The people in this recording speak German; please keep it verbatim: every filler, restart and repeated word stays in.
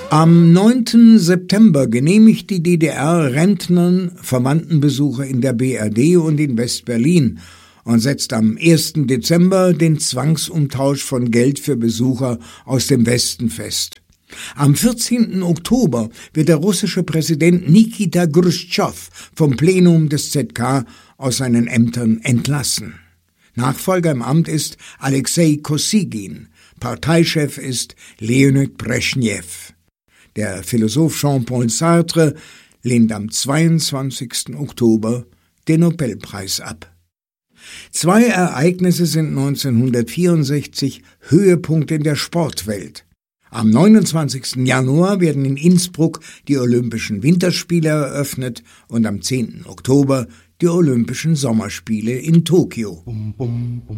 Am neunten September genehmigt die D D R Rentnern Verwandtenbesuche in der B R D und in West-Berlin und setzt am ersten Dezember den Zwangsumtausch von Geld für Besucher aus dem Westen fest. Am vierzehnten Oktober wird der russische Präsident Nikita Chruschtschow vom Plenum des Z K aus seinen Ämtern entlassen. Nachfolger im Amt ist Alexei Kosygin, Parteichef ist Leonid Breschnew. Der Philosoph Jean-Paul Sartre lehnt am zweiundzwanzigsten Oktober den Nobelpreis ab. Zwei Ereignisse sind neunzehnhundertvierundsechzig Höhepunkt in der Sportwelt. Am neunundzwanzigsten Januar werden in Innsbruck die Olympischen Winterspiele eröffnet und am zehnten Oktober die Olympischen Sommerspiele in Tokio. Bum, bum, bum.